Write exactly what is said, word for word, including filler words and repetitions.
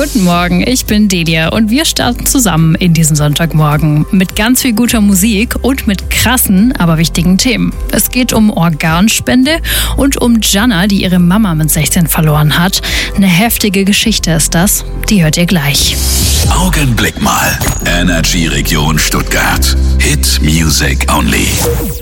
Guten Morgen, ich bin Delia und wir starten zusammen in diesen Sonntagmorgen mit ganz viel guter Musik und mit krassen, aber wichtigen Themen. Es geht um Organspende und um Jana, die ihre Mama mit sechzehn verloren hat. Eine heftige Geschichte ist das, die hört ihr gleich. Augenblick mal. Energy Region Stuttgart. Hit Music Only.